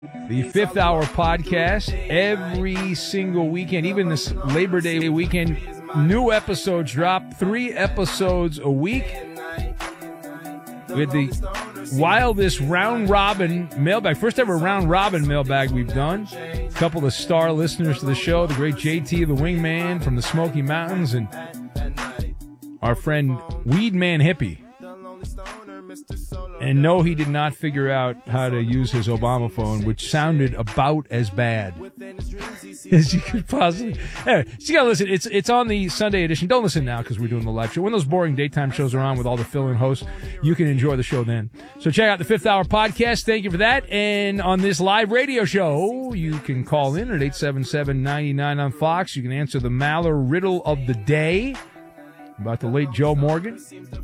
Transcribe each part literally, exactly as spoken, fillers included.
The Fifth Hour podcast every single weekend, even this Labor Day weekend. New episodes drop, three episodes a week with the wildest round robin mailbag. First ever round robin mailbag we've done. A couple of star listeners to the show, the great J T, the wingman from the Smoky Mountains, and our friend Weedman Hippie. And no, he did not figure out how to use his Obama phone, which sounded about as bad as you could possibly. Anyway, so you gotta listen. It's it's on the Sunday edition. Don't listen now because we're doing the live show. When those boring daytime shows are on with all the fill-in hosts, you can enjoy the show then. So check out the Fifth Hour podcast. Thank you for that. And on this live radio show, you can call in at eight seven seven, nine nine on Fox. You can answer the Maller riddle of the day about the late Joe Morgan.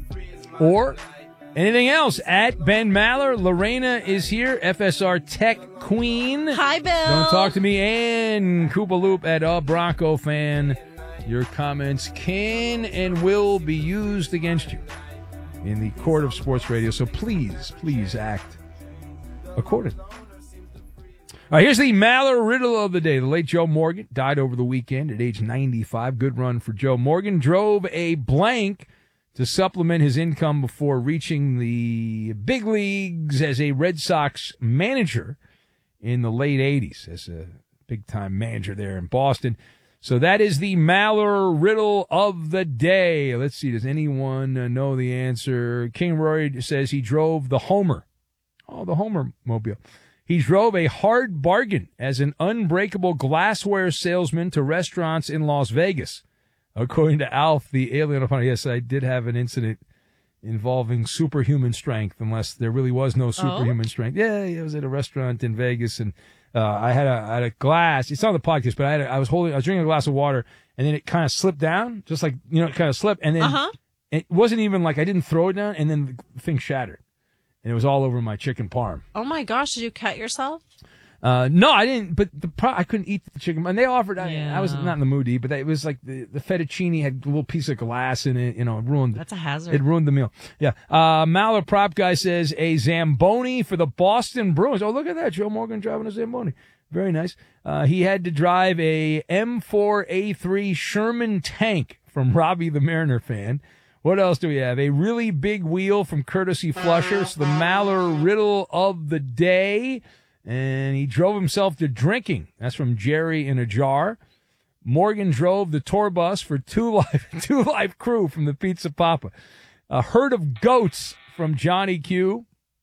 Or anything else at Ben Maller. Lorena is here, F S R Tech Queen. Hi, Bill. Don't talk to me. And Koopa Loop at a Bronco fan. Your comments can and will be used against you in the court of sports radio. So please, please act accordingly. All right, here's the Maller riddle of the day. The late Joe Morgan died over the weekend at age ninety-five. Good run for Joe Morgan. Drove a blank to supplement his income before reaching the big leagues as a Red Sox manager in the late eighties, as a big-time manager there in Boston. So that is the Maller riddle of the day. Let's see, does anyone know the answer? King Roy says he drove the Homer. Oh, the Homer mobile. He drove a hard bargain as an unbreakable glassware salesman to restaurants in Las Vegas. According to Alf, the alien opponent, yes, I did have an incident involving superhuman strength, unless there really was no superhuman oh? strength. Yeah, I was at a restaurant in Vegas, and uh, I had a I had a glass. It's on the podcast, but I had a, I was holding, I was drinking a glass of water, and then it kind of slipped down, just like, you know, it kind of slipped, and then uh-huh. it wasn't even like I didn't throw it down, and then the thing shattered, and it was all over my chicken parm. Oh my gosh, did you cut yourself? Uh, no, I didn't, but the pro- I couldn't eat the chicken. And they offered, Yeah. I, I was not in the mood to eat, but it was like the, the fettuccine had a little piece of glass in it, you know, it ruined That's a hazard. It ruined the meal. Yeah. Uh, Maller Prop Guy says a Zamboni for the Boston Bruins. Oh, look at that. Joe Morgan driving a Zamboni. Very nice. Uh, he had to drive a M four A three Sherman tank from Robbie the Mariner fan. What else do we have? A really big wheel from Courtesy Flusher. So the Maller riddle of the day. And he drove himself to drinking. That's from Jerry in a Jar. Morgan drove the tour bus for Two Life, Two Life Crew from the Pizza Papa. A herd of goats from Johnny Q.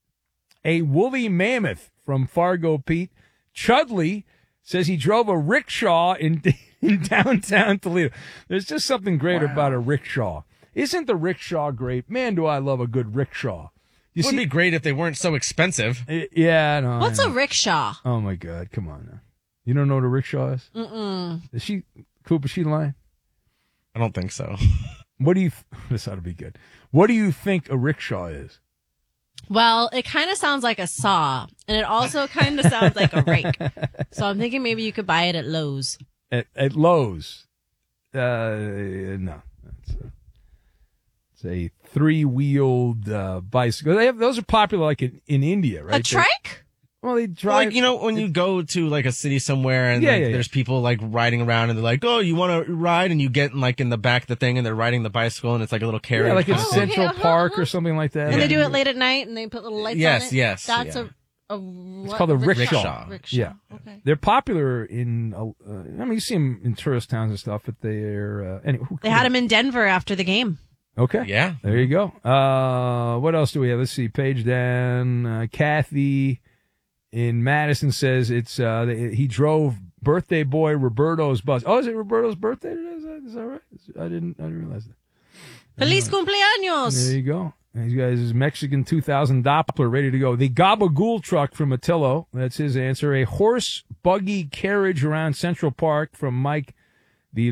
A woolly mammoth from Fargo Pete. Chudley says he drove a rickshaw in, in downtown Toledo. There's just something great wow. about a rickshaw. Isn't the rickshaw great? Man, do I love a good rickshaw. You it would see, be great if they weren't so expensive. Yeah, no. What's a rickshaw? Oh my God, come on now. You don't know what a rickshaw is? Mm-mm. Is she, Coop, is she lying? I don't think so. What do you, this ought to be good. What do you think a rickshaw is? Well, it kind of sounds like a saw, and it also kind of sounds like a rake. So I'm thinking maybe you could buy it at Lowe's. At, at Lowe's? Uh, no. That's uh, it's a three-wheeled uh, bicycle. They have those are popular, like in, in India, right? A trike? They, well, they drive. Well, like, you know, when you go to like a city somewhere and yeah, like, yeah, there's yeah. people like riding around and they're like, "Oh, you want to ride?" And you get like in the back of the thing and they're riding the bicycle and it's like a little carriage. Yeah, like in Oh, Central okay, uh-huh, Park uh-huh. or something like that. And yeah. they do it late at night and they put little lights yes, on it? Yes, That's yeah. a, a what? It's called a rickshaw. Rickshaw. rickshaw. Yeah. Okay. They're popular in, uh, I mean, you see them in tourist towns and stuff, but they're, uh, anyway. Who, They had them in Denver after the game. Okay. Yeah. There you go. Uh, what else do we have? Let's see. Page down. Uh, Kathy in Madison says it's, uh, he drove birthday boy Roberto's bus. Oh, is it Roberto's birthday today? Is that, is that right? I didn't, I didn't realize that. Feliz cumpleaños. There you go. These guys is Mexican two thousand Doppler ready to go. The Gabagool truck from Attillo. That's his answer. A horse buggy carriage around Central Park from Mike. The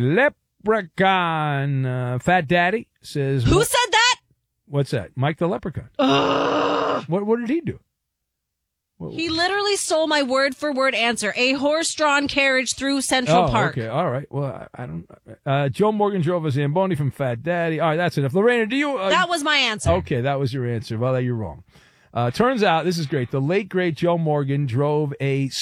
Leprechaun. Uh, Fat Daddy says. Who said that? What's that? Mike the Leprechaun. Ugh. What, what did he do? What, He literally stole my word for word answer. A horse-drawn carriage through Central oh, Park. Okay. All right. Well, I, I don't. Uh, Joe Morgan drove a Zamboni from Fat Daddy. All right. That's enough. Lorena, do you? Uh, That was my answer. Okay. That was your answer. Well, you're wrong. Uh, turns out, this is great. The late, great Joe Morgan drove a